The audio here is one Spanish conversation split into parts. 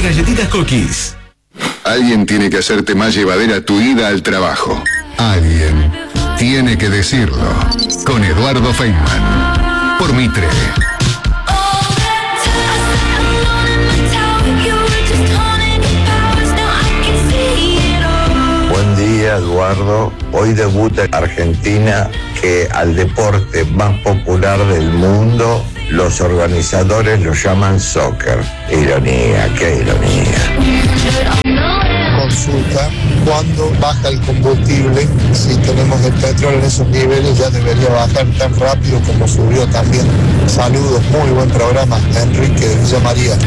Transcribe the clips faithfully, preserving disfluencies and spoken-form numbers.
galletitas Cookies. Alguien tiene que hacerte más llevadera tu ida al trabajo. Alguien tiene que decirlo. Con Eduardo Feynman. Por Mitre. Buen día, Eduardo. Hoy debuta Argentina, que al deporte más popular del mundo los organizadores lo llaman soccer. Ironía, qué ironía. Consulta, ¿cuándo baja el combustible? Si tenemos el petróleo en esos niveles ya debería bajar tan rápido como subió también. Saludos, muy buen programa. Enrique de Villa María.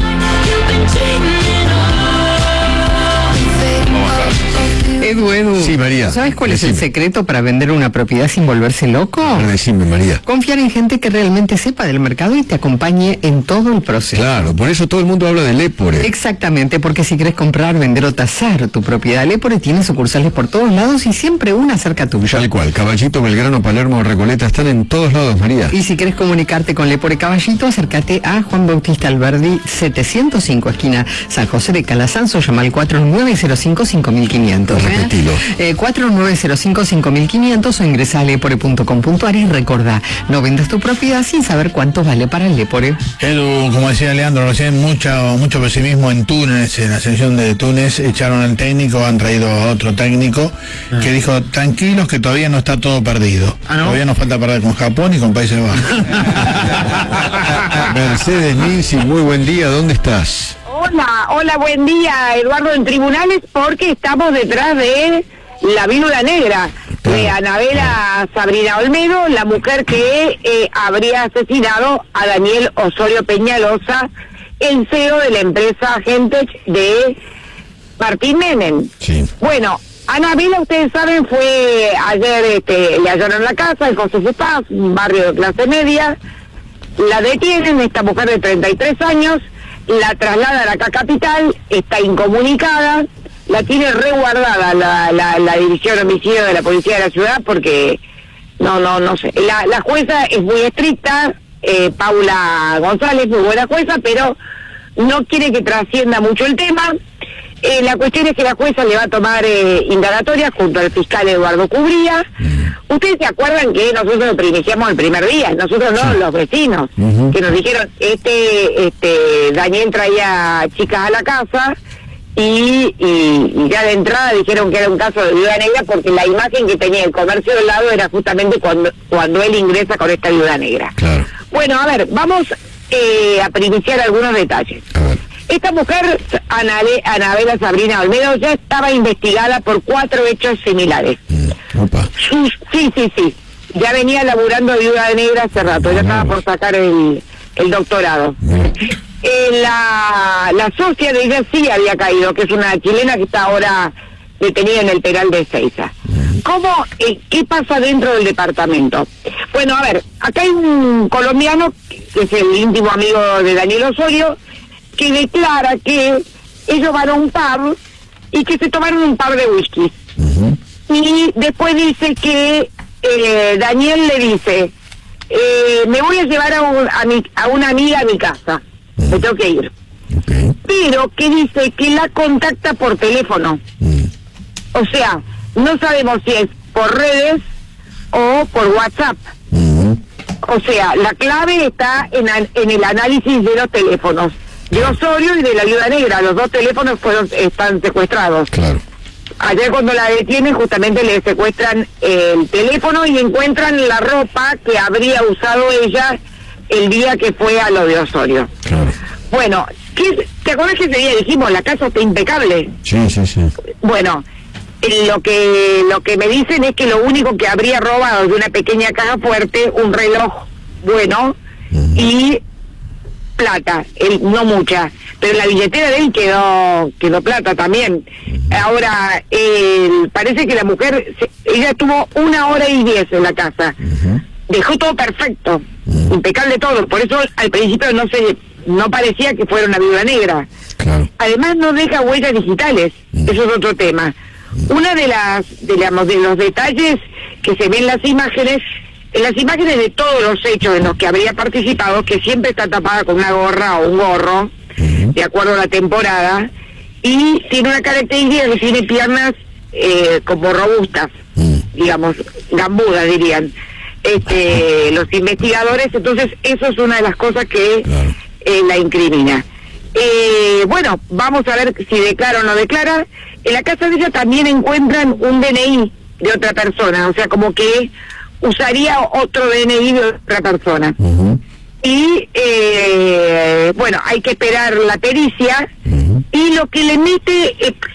Edu, Edu. Sí, María. ¿Sabes cuál Decime. es el secreto para vender una propiedad sin volverse loco? Decime, María. Confiar en gente que realmente sepa del mercado y te acompañe en todo el proceso. Claro, por eso todo el mundo habla de Lepore. Exactamente, porque si querés comprar, vender o tasar tu propiedad, Lepore tiene sucursales por todos lados y siempre una cerca tuyo. Tal cual, Caballito, Belgrano, Palermo, Recoleta, están en todos lados, María. Y si querés comunicarte con Lepore Caballito, acércate a Juan Bautista Alberdi setecientos cinco, esquina San José de Calasanz, llama al cuatro nueve cero cinco cinco mil quinientos. Repetilo. Eh, cuatro nueve cero cinco cinco mil quinientos o ingresa a lepore punto com punto ar y recordá, no vendas tu propiedad sin saber cuánto vale para el Lepore. Edu, como decía Leandro recién, mucho, mucho pesimismo en Túnez, en la ascensión de Túnez. Echaron al técnico, han traído a otro técnico ah. que dijo, tranquilos que todavía no está todo perdido. ¿Ah, no? Todavía nos falta perder con Japón y con Países Bajos. Mercedes Ninzi, muy buen día, ¿dónde estás? Hola, hola, buen día, Eduardo, en tribunales, porque estamos detrás de la viuda negra, claro, de Anabela Sabrina Olmedo, la mujer que eh, habría asesinado a Daniel Osorio Peñalosa, el C E O de la empresa Gentech de Martín Menem. Sí. Bueno, Anabela, ustedes saben, fue ayer, este, le hallaron la casa en José Paz, un barrio de clase media, la detienen, esta mujer de treinta y tres años, la trasladan acá a Capital, está incomunicada, la tiene resguardada la, la, la división de homicidio de la policía de la ciudad porque, no, no, no sé, la, la jueza es muy estricta, eh, Paula González, muy buena jueza, pero no quiere que trascienda mucho el tema. Eh, la cuestión es que la jueza le va a tomar eh, indagatoria junto al fiscal Eduardo Cubría. Mm. Ustedes se acuerdan que nosotros lo iniciamos el primer día, nosotros no, sí, los vecinos, uh-huh, que nos dijeron, este, este, Daniel traía chicas a la casa y, y, y ya de entrada dijeron que era un caso de viuda negra porque la imagen que tenía el comercio del lado era justamente cuando, cuando él ingresa con esta viuda negra. Claro. Bueno, a ver, vamos eh, a primiciar algunos detalles. A ver. Esta mujer, Anale, Anabela Sabrina Olmedo, ya estaba investigada por cuatro hechos similares. Mm, opa. Sí, sí, sí, sí. Ya venía laburando de viuda negra hace rato, ya estaba por sacar el, el doctorado. Mm. Eh, la, la socia de ella sí había caído, que es una chilena que está ahora detenida en el penal de Ezeiza. Mm. ¿Cómo, eh, qué pasa dentro del departamento? Bueno, a ver, acá hay un colombiano, que es el íntimo amigo de Daniel Osorio, que declara que ellos van a un pub y que se tomaron un par de whisky. Uh-huh. Y después dice que eh, Daniel le dice, eh, me voy a llevar a, un, a, mi, a una amiga a mi casa, uh-huh, me tengo que ir. Okay. Pero que dice que la contacta por teléfono. Uh-huh. O sea, no sabemos si es por redes o por WhatsApp. Uh-huh. O sea, la clave está en, en el análisis de los teléfonos de Osorio y de la viuda negra. Los dos teléfonos fueron están secuestrados. Claro. Ayer cuando la detienen justamente le secuestran el teléfono y encuentran la ropa que habría usado ella el día que fue a lo de Osorio. Claro. Bueno, ¿qué, ¿te acuerdas que ese día dijimos la casa está impecable? Sí, sí, sí. Bueno, lo que lo que me dicen es que lo único que habría robado de una pequeña caja fuerte, un reloj bueno, uh-huh, y plata, él, no mucha, pero la billetera de él quedó quedó plata también. Ahora, él, parece que la mujer, se, ella estuvo una hora y diez en la casa, uh-huh, dejó todo perfecto, uh-huh, impecable todo, por eso al principio no se no parecía que fuera una viuda negra. Claro. Además no deja huellas digitales, uh-huh, eso es otro tema. Uh-huh. Una de las, digamos, de los detalles que se ven en las imágenes, en las imágenes de todos los hechos en los que habría participado, que siempre está tapada con una gorra o un gorro, uh-huh, uh-huh. de acuerdo a la temporada, y tiene una característica que tiene piernas eh, como robustas, uh-huh. digamos, gambudas dirían este, uh-huh. los investigadores. Entonces eso es una de las cosas que claro. eh, la incrimina. Eh, bueno, vamos a ver si declara o no declara. En la casa de ella también encuentran un D N I de otra persona, o sea, como que usaría otro D N I de otra persona. Uh-huh. Y, eh, bueno, hay que esperar la pericia, uh-huh. y lo que le mete, eh,